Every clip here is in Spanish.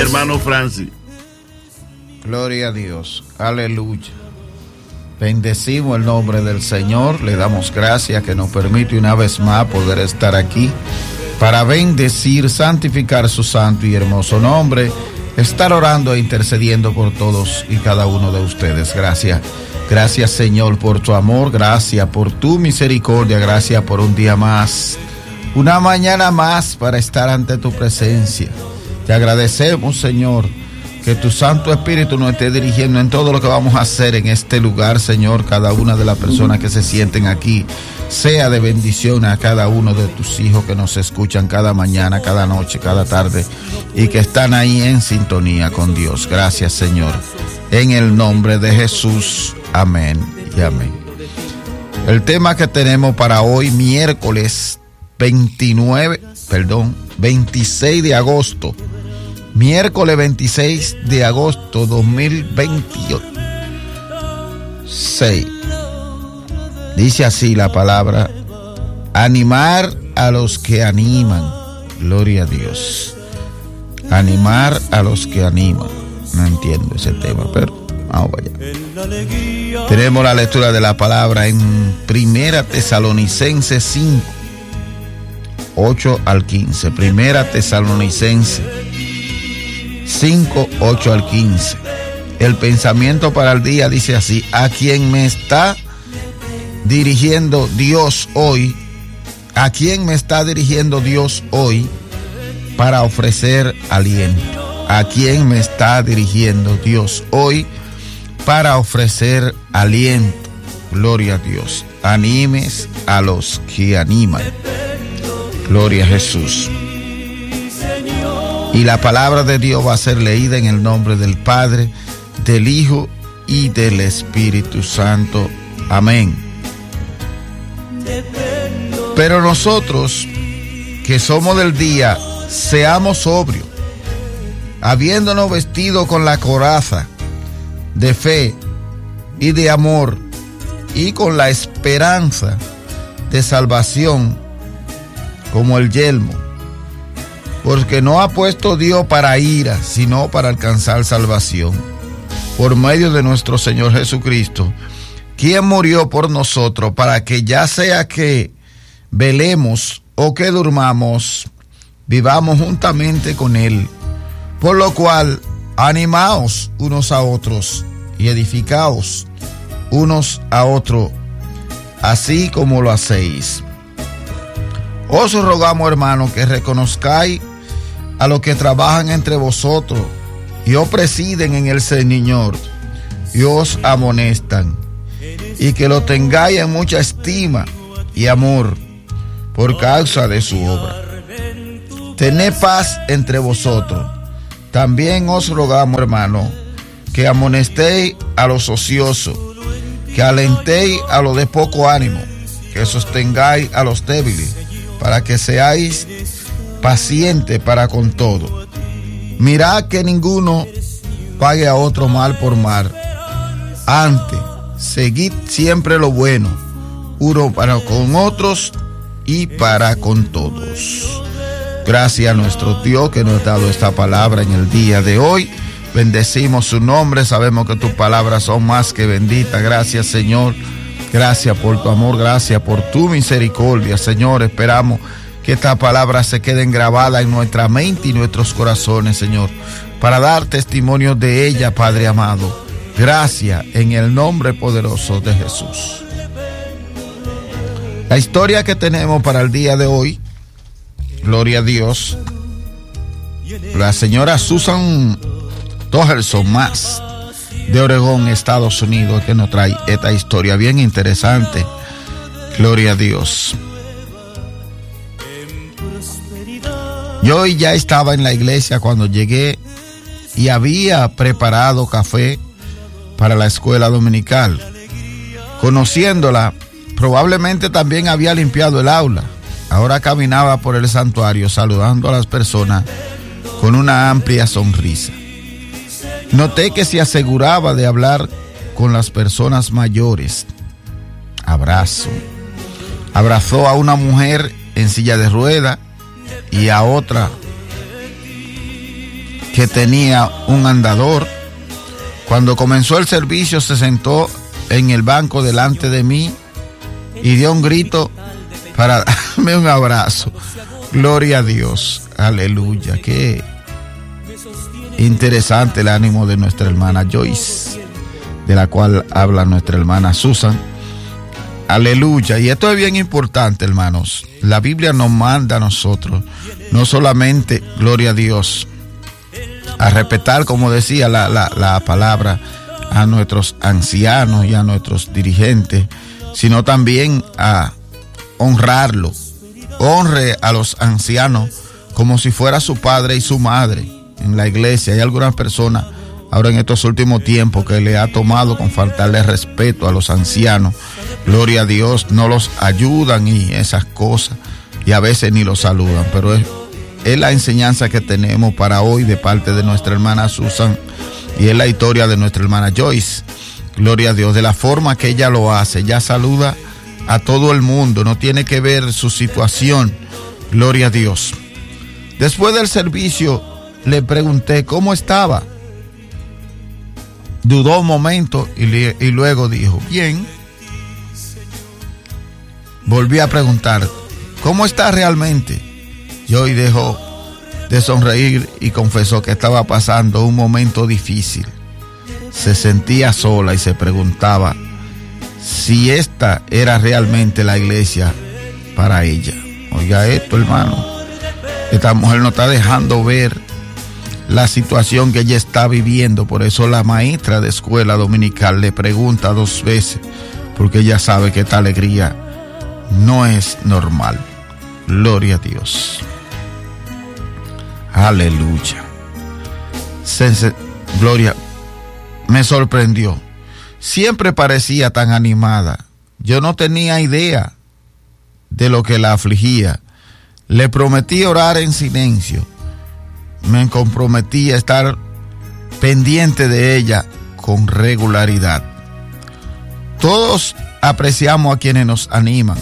hermano Francis. Gloria a Dios, aleluya. Bendecimos el nombre del Señor, le damos gracias que nos permite una vez más poder estar aquí para bendecir, santificar su santo y hermoso nombre, estar orando e intercediendo por todos y cada uno de ustedes. Gracias. Gracias, Señor, por tu amor, gracias por tu misericordia, gracias por un día más, una mañana más para estar ante tu presencia. Te agradecemos, Señor, que tu Santo Espíritu nos esté dirigiendo en todo lo que vamos a hacer en este lugar, Señor. Cada una de las personas que se sienten aquí sea de bendición a cada uno de tus hijos que nos escuchan cada mañana, cada noche, cada tarde y que están ahí en sintonía con Dios. Gracias, Señor. En el nombre de Jesús. Amén y amén. El tema que tenemos para hoy, miércoles 26 de agosto. Miércoles 26 de agosto 2026. Dice así la palabra: animar a los que animan. Gloria a Dios. Animar a los que animan. No entiendo ese tema, pero vamos allá. Tenemos la lectura de la palabra en Primera Tesalonicenses 5, 8 al 15. Primera Tesalonicenses 5, 8 al 15. El pensamiento para el día dice así: a quien me está dirigiendo Dios hoy, a quien me está dirigiendo Dios hoy para ofrecer aliento. A quien me está dirigiendo Dios hoy para ofrecer aliento. Gloria a Dios. Animes a los que animan. Gloria a Jesús. Y la palabra de Dios va a ser leída en el nombre del Padre, del Hijo y del Espíritu Santo. Amén. Pero nosotros, que somos del día, seamos sobrios, habiéndonos vestido con la coraza de fe y de amor, y con la esperanza de salvación como el yelmo. Porque no ha puesto Dios para ira, sino para alcanzar salvación, por medio de nuestro Señor Jesucristo, quien murió por nosotros, para que ya sea que velemos o que durmamos, vivamos juntamente con Él. Por lo cual, animaos unos a otros y edificaos unos a otros, así como lo hacéis. Os rogamos, hermanos, que reconozcáis a los que trabajan entre vosotros y os presiden en el Señor y os amonestan, y que lo tengáis en mucha estima y amor por causa de su obra. Tened paz entre vosotros. También os rogamos, hermano, que amonestéis a los ociosos, que alentéis a los de poco ánimo, que sostengáis a los débiles, para que seáis pacientes para con todo. Mirad que ninguno pague a otro mal por mal. Antes, seguid siempre lo bueno, uno para con otros y para con todos. Gracias a nuestro Dios que nos ha dado esta palabra en el día de hoy. Bendecimos su nombre, sabemos que tus palabras son más que benditas. Gracias, Señor. Gracias por tu amor, gracias por tu misericordia, Señor. Esperamos que estas palabras se queden grabadas en nuestra mente y nuestros corazones, Señor, para dar testimonio de ella, Padre amado. Gracias en el nombre poderoso de Jesús. La historia que tenemos para el día de hoy, gloria a Dios, la señora Susan Torgerson más de Oregón, Estados Unidos, que nos trae esta historia bien interesante. Gloria a Dios. Yo ya estaba en la iglesia cuando llegué y había preparado café para la escuela dominical. Conociéndola, probablemente también había limpiado el aula. Ahora caminaba por el santuario saludando a las personas con una amplia sonrisa. Noté que se aseguraba de hablar con las personas mayores. Abrazó a una mujer en silla de ruedas y a otra que tenía un andador. Cuando comenzó el servicio se sentó en el banco delante de mí y dio un grito para darme un abrazo. Gloria a Dios, aleluya. Qué interesante el ánimo de nuestra hermana Joyce, de la cual habla nuestra hermana Susan. Aleluya. Y esto es bien importante, hermanos. La Biblia nos manda a nosotros, no solamente, gloria a Dios, a respetar, como decía la palabra, a nuestros ancianos y a nuestros dirigentes, sino también a honrarlo. Honre a los ancianos como si fuera su padre y su madre en la iglesia. Hay algunas personas ahora en estos últimos tiempos que le ha tomado con faltarle respeto a los ancianos. Gloria a Dios, no los ayudan y esas cosas, y a veces ni los saludan, pero es la enseñanza que tenemos para hoy de parte de nuestra hermana Susan, y es la historia de nuestra hermana Joyce. Gloria a Dios, de la forma que ella lo hace. Ella saluda a todo el mundo, no tiene que ver su situación. Gloria a Dios. Después del servicio le pregunté cómo estaba. Dudó un momento y luego dijo, bien. Volví a preguntar, ¿cómo está realmente? Joy dejó de sonreír y confesó que estaba pasando un momento difícil. Se sentía sola y se preguntaba si esta era realmente la iglesia para ella. Oiga esto, hermano. Esta mujer no está dejando ver la situación que ella está viviendo. Por eso la maestra de escuela dominical le pregunta 2 veces, porque ella sabe que esta alegría no es normal. Gloria a Dios. Aleluya. Gloria. Me sorprendió. Siempre parecía tan animada. Yo no tenía idea de lo que la afligía. Le prometí orar en silencio. Me comprometí a estar pendiente de ella con regularidad. Todos apreciamos a quienes nos animan.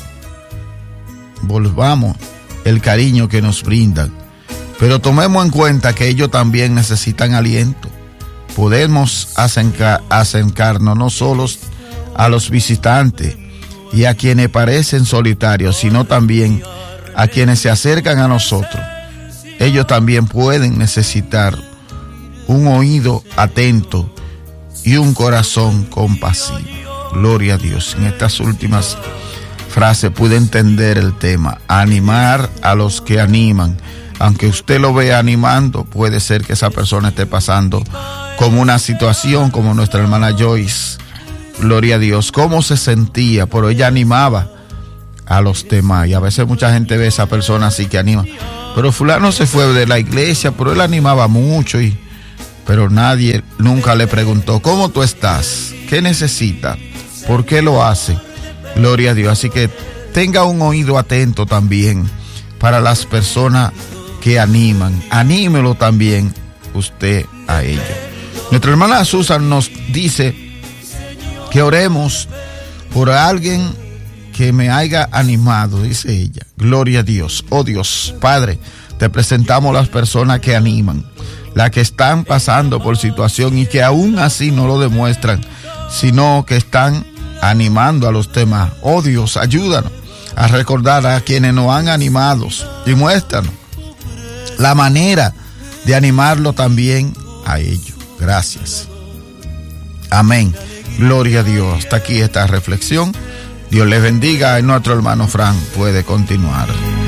Volvamos el cariño que nos brindan, pero tomemos en cuenta que ellos también necesitan aliento. Podemos acercarnos no solo a los visitantes y a quienes parecen solitarios, sino también a quienes se acercan a nosotros. Ellos también pueden necesitar un oído atento y un corazón compasivo. Gloria a Dios. En estas últimas frases pude entender el tema. Animar a los que animan. Aunque usted lo vea animando, puede ser que esa persona esté pasando como una situación como nuestra hermana Joyce. Gloria a Dios. ¿Cómo se sentía? Pero ella animaba a los demás. Y a veces mucha gente ve a esa persona así que anima. Pero fulano se fue de la iglesia, pero él animaba mucho. Pero nadie nunca le preguntó, ¿cómo tú estás? ¿Qué necesita? ¿Por qué lo hace? Gloria a Dios. Así que tenga un oído atento también para las personas que animan. Anímelo también usted a ellos. Nuestra hermana Susan nos dice que oremos por alguien que me haya animado, dice ella. Gloria a Dios. Oh Dios, Padre, te presentamos las personas que animan, las que están pasando por situación y que aún así no lo demuestran, sino que están animando a los demás. Oh Dios, ayúdanos a recordar a quienes nos han animado y muéstranos la manera de animarlo también a ellos. Gracias. Amén. Gloria a Dios. Hasta aquí esta reflexión. Dios les bendiga y nuestro hermano Frank puede continuar.